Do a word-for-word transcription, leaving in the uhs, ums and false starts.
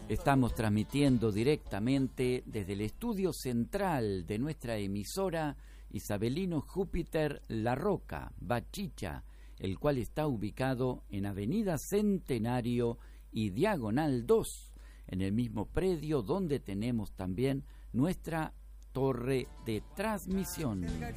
Estamos transmitiendo directamente desde el estudio central de nuestra emisora Isabelino Júpiter La Roca, Bachicha, el cual está ubicado en Avenida Centenario y Diagonal dos, en el mismo predio donde tenemos también nuestra torre de transmisión.